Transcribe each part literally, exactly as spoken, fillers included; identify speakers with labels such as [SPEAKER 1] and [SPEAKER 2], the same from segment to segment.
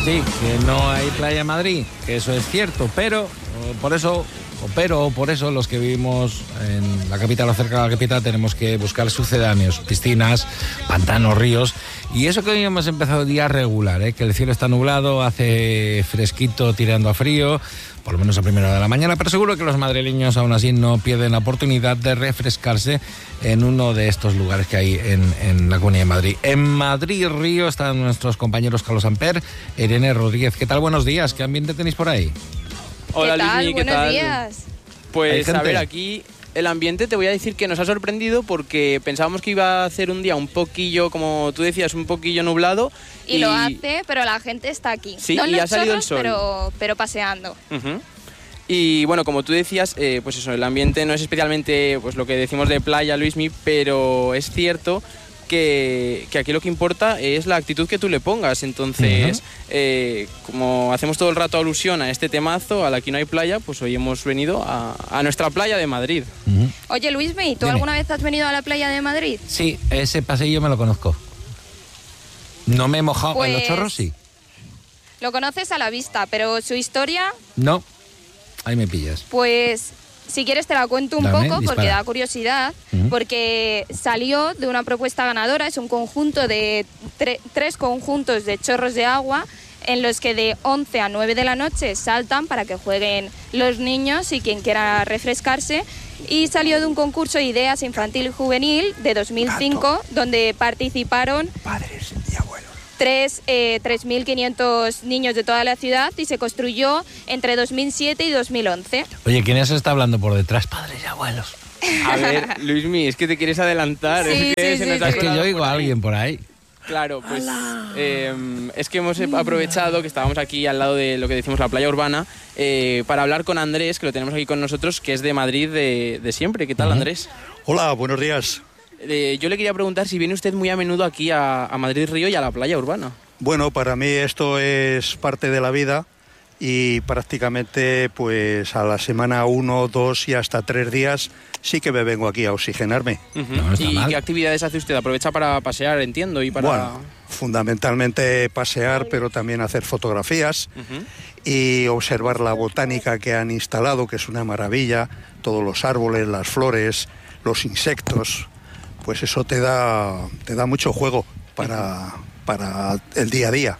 [SPEAKER 1] sí, que no hay playa en Madrid, que eso es cierto, pero por eso, pero por eso los que vivimos en la capital o cerca de la capital tenemos que buscar sucedáneos, piscinas, pantanos, ríos, y eso que hoy hemos empezado el día regular, ¿eh? Que el cielo está nublado, hace fresquito tirando a frío, por lo menos a primera hora de la mañana, pero seguro que los madrileños aún así no pierden la oportunidad de refrescarse en uno de estos lugares que hay en, en la Comunidad de Madrid. En Madrid Río están nuestros compañeros Carlos Amper, Irene Rodríguez. ¿Qué tal? Buenos días. ¿Qué ambiente tenéis por ahí?
[SPEAKER 2] Hola,
[SPEAKER 3] ¿Qué tal?
[SPEAKER 2] Luismi, ¿qué
[SPEAKER 3] Buenos
[SPEAKER 2] tal?
[SPEAKER 3] días.
[SPEAKER 2] Pues a ver, aquí el ambiente te voy a decir que nos ha sorprendido porque pensábamos que iba a hacer un día un poquillo, como tú decías, un poquillo nublado.
[SPEAKER 3] Y, y lo hace, pero la gente está aquí.
[SPEAKER 2] Sí,
[SPEAKER 3] no en
[SPEAKER 2] y
[SPEAKER 3] los
[SPEAKER 2] ha salido
[SPEAKER 3] chorros,
[SPEAKER 2] el sol.
[SPEAKER 3] Pero, pero paseando.
[SPEAKER 2] Uh-huh. Y bueno, como tú decías, eh, pues eso, el ambiente no es especialmente pues lo que decimos de playa, Luismi, pero es cierto que, que aquí lo que importa es la actitud que tú le pongas. Entonces, uh-huh. eh, como hacemos todo el rato alusión a este temazo, a la Aquí no hay playa, pues hoy hemos venido a, a nuestra playa de Madrid.
[SPEAKER 1] Uh-huh.
[SPEAKER 3] Oye, Luismi, ¿tú
[SPEAKER 1] Dime.
[SPEAKER 3] alguna vez has venido a la playa de Madrid?
[SPEAKER 1] Sí, ese paseillo me lo conozco. No me he mojado.
[SPEAKER 3] Pues,
[SPEAKER 1] ¿En los chorros sí?
[SPEAKER 3] Lo conoces a la vista, pero su historia,
[SPEAKER 1] No, ahí me pillas.
[SPEAKER 3] pues si quieres te la cuento un
[SPEAKER 1] Dame,
[SPEAKER 3] poco
[SPEAKER 1] dispara.
[SPEAKER 3] porque da curiosidad,
[SPEAKER 1] Uh-huh.
[SPEAKER 3] porque salió de una propuesta ganadora, es un conjunto de tre- tres conjuntos de chorros de agua en los que de once a nueve de la noche saltan para que jueguen los niños y quien quiera refrescarse, y salió de un concurso de ideas infantil y juvenil de dos mil cinco donde participaron
[SPEAKER 4] padres y abuelos.
[SPEAKER 3] tres, eh, tres mil quinientos niños de toda la ciudad y se construyó entre dos mil siete y dos mil once.
[SPEAKER 1] Oye, ¿quién es está hablando por detrás? Padres y abuelos.
[SPEAKER 2] A ver, Luismi, es que te quieres adelantar.
[SPEAKER 3] Sí,
[SPEAKER 2] es que
[SPEAKER 3] sí,
[SPEAKER 2] se
[SPEAKER 3] sí,
[SPEAKER 2] nos ha
[SPEAKER 3] sí.
[SPEAKER 1] Es que
[SPEAKER 2] colado
[SPEAKER 1] yo oigo
[SPEAKER 2] por
[SPEAKER 1] a
[SPEAKER 2] ahí.
[SPEAKER 1] alguien por ahí.
[SPEAKER 2] Claro, pues eh, es que hemos aprovechado que estábamos aquí al lado de lo que decimos la playa urbana eh, para hablar con Andrés, que lo tenemos aquí con nosotros, que es de Madrid de, de siempre. ¿Qué tal,
[SPEAKER 1] Uh-huh.
[SPEAKER 2] Andrés?
[SPEAKER 4] Hola, buenos días.
[SPEAKER 2] Eh, yo le quería preguntar si viene usted muy a menudo aquí a, a Madrid Río y a la playa urbana.
[SPEAKER 4] Bueno, para mí esto es parte de la vida y prácticamente pues a la semana uno, dos y hasta tres días sí que me vengo aquí a oxigenarme.
[SPEAKER 2] Uh-huh.
[SPEAKER 1] No, no está
[SPEAKER 2] ¿Y
[SPEAKER 1] mal.
[SPEAKER 2] qué actividades hace usted? ¿Aprovecha para pasear, entiendo? Y para...
[SPEAKER 4] Bueno, fundamentalmente pasear, pero también hacer fotografías
[SPEAKER 2] Uh-huh.
[SPEAKER 4] y observar la botánica que han instalado, que es una maravilla, todos los árboles, las flores, los insectos, pues eso te da, te da mucho juego para, para el día a día.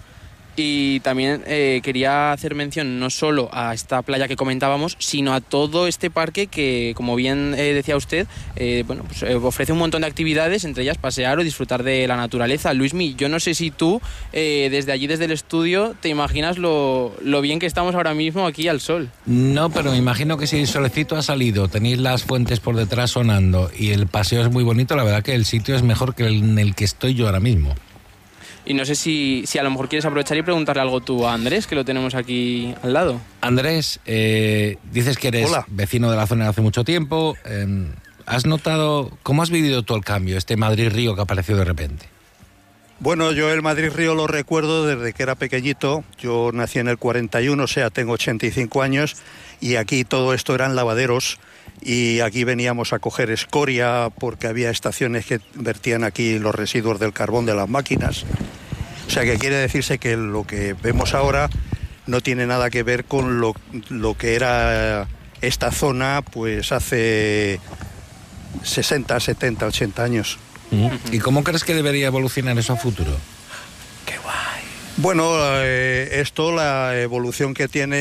[SPEAKER 2] Y también eh, quería hacer mención no solo a esta playa que comentábamos, sino a todo este parque que, como bien eh, decía usted, eh, bueno, pues, eh, ofrece un montón de actividades, entre ellas pasear o disfrutar de la naturaleza. Luismi, yo no sé si tú, eh, desde allí, desde el estudio, te imaginas lo, lo bien que estamos ahora mismo aquí al sol.
[SPEAKER 1] No, pero me imagino que si el solecito ha salido, tenéis las fuentes por detrás sonando y el paseo es muy bonito, la verdad que el sitio es mejor que el en el que estoy yo ahora mismo.
[SPEAKER 2] Y no sé si, si a lo mejor quieres aprovechar y preguntarle algo tú a Andrés, que lo tenemos aquí al lado.
[SPEAKER 1] Andrés, eh, dices que eres
[SPEAKER 4] Hola.
[SPEAKER 1] vecino de la zona hace mucho tiempo. Eh, ¿Has notado, cómo has vivido tú el cambio, este Madrid-Río que apareció de repente?
[SPEAKER 4] Bueno, yo el Madrid-Río lo recuerdo desde que era pequeñito. Yo nací en el cuarenta y uno, o sea, tengo ochenta y cinco años, y aquí todo esto eran lavaderos, y aquí veníamos a coger escoria porque había estaciones que vertían aquí los residuos del carbón de las máquinas. O sea, que quiere decirse que lo que vemos ahora no tiene nada que ver con lo, lo que era esta zona pues hace sesenta, setenta, ochenta años.
[SPEAKER 1] Uh-huh. ¿Y cómo crees que debería evolucionar eso a futuro?
[SPEAKER 4] ¡Qué guay! Bueno, eh, esto, la evolución que tiene...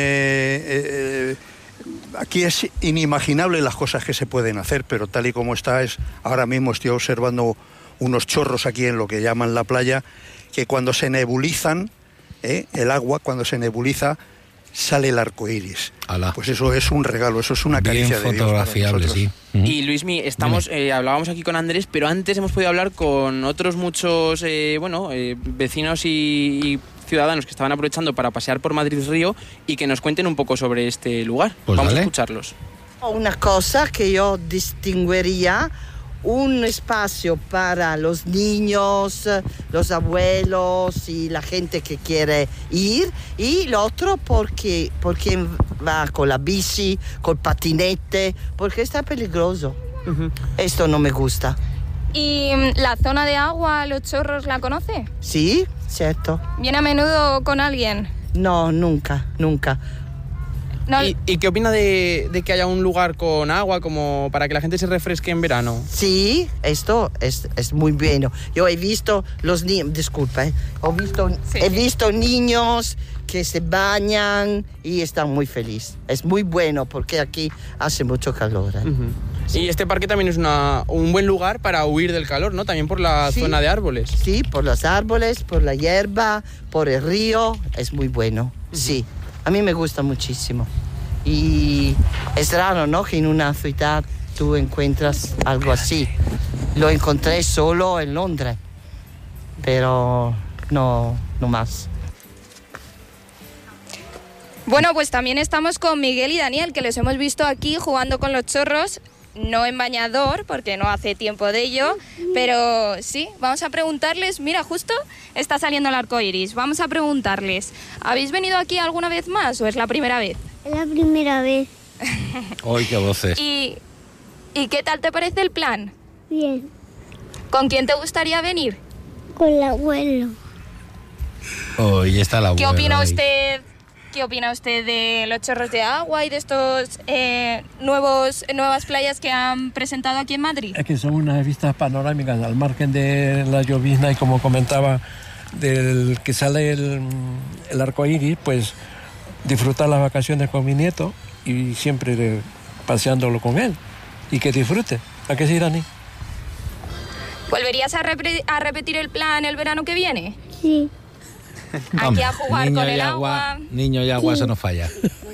[SPEAKER 4] Eh, aquí es inimaginable las cosas que se pueden hacer, pero tal y como está, es ahora mismo estoy observando unos chorros aquí en lo que llaman la playa, que cuando se nebulizan, ¿eh? el agua, cuando se nebuliza, sale el arco iris.
[SPEAKER 1] Alá.
[SPEAKER 4] Pues eso es un regalo, eso es una
[SPEAKER 1] Bien
[SPEAKER 4] caricia de Dios para
[SPEAKER 1] fotografiable,
[SPEAKER 4] nosotros.
[SPEAKER 1] sí. Uh-huh.
[SPEAKER 2] Y Luismi, estamos, eh, hablábamos aquí con Andrés, pero antes hemos podido hablar con otros muchos, eh, bueno, eh, vecinos y, y ciudadanos que estaban aprovechando para pasear por Madrid Río y que nos cuenten un poco sobre este lugar.
[SPEAKER 1] Pues
[SPEAKER 2] Vamos
[SPEAKER 1] dale.
[SPEAKER 2] a escucharlos.
[SPEAKER 5] Una cosa que yo distinguiría, un espacio para los niños, los abuelos y la gente que quiere ir, y lo otro porque, porque va con la bici, con patinete, porque está peligroso.
[SPEAKER 2] Uh-huh.
[SPEAKER 5] Esto no me gusta.
[SPEAKER 3] ¿Y la zona de agua, Los Chorros, la conoce?
[SPEAKER 5] Sí, cierto.
[SPEAKER 3] ¿Viene a menudo con alguien?
[SPEAKER 5] No, nunca, nunca.
[SPEAKER 3] No.
[SPEAKER 2] ¿Y, ¿Y qué opina de, de que haya un lugar con agua como para que la gente se refresque en verano?
[SPEAKER 5] Sí, esto es, es muy bueno. Yo he visto los niños, disculpa, ¿eh? he, visto,
[SPEAKER 3] Sí.
[SPEAKER 5] he visto niños que se bañan y están muy felices. Es muy bueno porque aquí hace mucho calor. ¿eh?
[SPEAKER 2] Uh-huh. Sí. Y este parque también es una, un buen lugar para huir del calor, ¿no? También por la
[SPEAKER 5] Sí.
[SPEAKER 2] zona de árboles.
[SPEAKER 5] Sí, por los árboles, por la hierba, por el río, es muy bueno. Uh-huh. Sí, a mí me gusta muchísimo. Y es raro, ¿no? Que en una ciudad tú encuentras algo así. Lo encontré solo en Londres, pero no, no más.
[SPEAKER 3] Bueno, pues también estamos con Miguel y Daniel, que los hemos visto aquí jugando con los chorros, no en bañador, porque no hace tiempo de ello, pero sí, vamos a preguntarles, mira, justo está saliendo el arco iris, vamos a preguntarles, ¿habéis venido aquí alguna vez más o es la primera vez?
[SPEAKER 6] Es la primera vez.
[SPEAKER 1] ¡Ay, qué voces!
[SPEAKER 3] ¿Y, ¿Y qué tal te parece el plan?
[SPEAKER 6] Bien.
[SPEAKER 3] ¿Con quién te gustaría venir?
[SPEAKER 6] Con el abuelo.
[SPEAKER 1] Hoy está la
[SPEAKER 3] ¿Qué
[SPEAKER 1] abuela
[SPEAKER 3] opina
[SPEAKER 1] ahí.
[SPEAKER 3] usted? ¿Qué opina usted de los chorros de agua y de estos eh, nuevos nuevas playas que han presentado aquí en Madrid?
[SPEAKER 7] Es que son unas vistas panorámicas al margen de la llovizna y, como comentaba, del que sale el, el arco iris, pues disfrutar las vacaciones con mi nieto y siempre de, paseándolo con él y que disfrute. ¿A qué sí, Dani?
[SPEAKER 3] ¿Volverías a, repre- a repetir el plan el verano que viene?
[SPEAKER 6] Sí.
[SPEAKER 3] Aquí
[SPEAKER 1] Hombre,
[SPEAKER 3] a jugar
[SPEAKER 1] niño
[SPEAKER 3] con
[SPEAKER 1] y
[SPEAKER 3] el agua.
[SPEAKER 1] Niño y agua,
[SPEAKER 6] Sí.
[SPEAKER 1] eso no falla.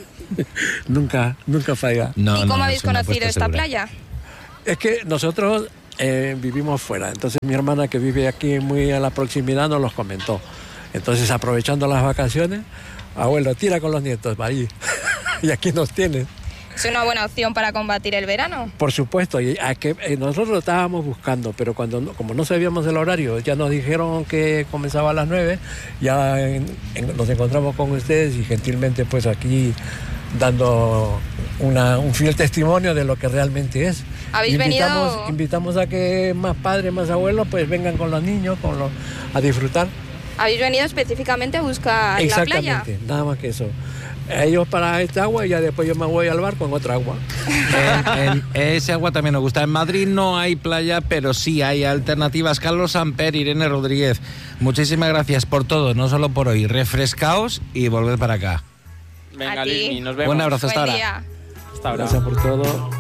[SPEAKER 7] Nunca, nunca falla.
[SPEAKER 1] No,
[SPEAKER 3] ¿Y
[SPEAKER 1] no,
[SPEAKER 3] cómo
[SPEAKER 1] es
[SPEAKER 3] habéis
[SPEAKER 1] una
[SPEAKER 3] conocido
[SPEAKER 1] apuesta
[SPEAKER 3] esta
[SPEAKER 1] segura.
[SPEAKER 3] playa?
[SPEAKER 7] Es que nosotros eh, vivimos fuera, entonces mi hermana, que vive aquí muy a la proximidad, nos los comentó. Entonces, aprovechando las vacaciones, abuelo, tira con los nietos, va ahí. Y aquí nos tienes.
[SPEAKER 3] Es una buena opción para combatir el verano.
[SPEAKER 7] Por supuesto, y a que, eh, nosotros lo estábamos buscando, pero cuando no- como no sabíamos el horario, ya nos dijeron que comenzaba a las nueve, ya en- en- nos encontramos con ustedes y gentilmente pues aquí dando una, un fiel testimonio de lo que realmente es.
[SPEAKER 3] ¿Habéis
[SPEAKER 7] invitamos,
[SPEAKER 3] venido?
[SPEAKER 7] invitamos a que más padres, más abuelos pues vengan con los niños con los, a disfrutar.
[SPEAKER 3] ¿Habéis venido específicamente a buscar la playa?
[SPEAKER 7] Exactamente, nada más que eso. Ellos para esta agua y ya después yo me voy al bar con otra agua.
[SPEAKER 1] En, en ese agua también nos gusta. En Madrid no hay playa, pero sí hay alternativas. Carlos Samper, Irene Rodríguez, muchísimas gracias por todo, no solo por hoy. Refrescaos y volved para acá.
[SPEAKER 2] Venga,
[SPEAKER 3] A ti.
[SPEAKER 2] Luismi, nos vemos.
[SPEAKER 1] Un abrazo, hasta
[SPEAKER 3] Buen
[SPEAKER 1] ahora.
[SPEAKER 3] día.
[SPEAKER 2] Hasta ahora.
[SPEAKER 7] Gracias por todo.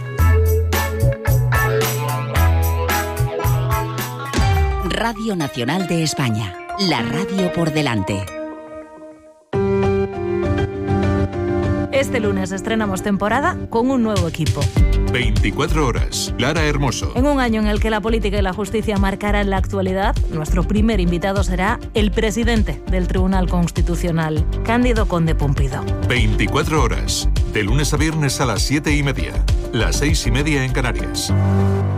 [SPEAKER 8] Radio Nacional de España, la radio por delante.
[SPEAKER 9] Este lunes estrenamos temporada con un nuevo equipo.
[SPEAKER 10] veinticuatro horas. Lara Hermoso.
[SPEAKER 9] En un año en el que la política y la justicia marcarán la actualidad, nuestro primer invitado será el presidente del Tribunal Constitucional, Cándido Conde Pumpido.
[SPEAKER 10] veinticuatro horas. De lunes a viernes a las siete y media. Las seis y media en Canarias.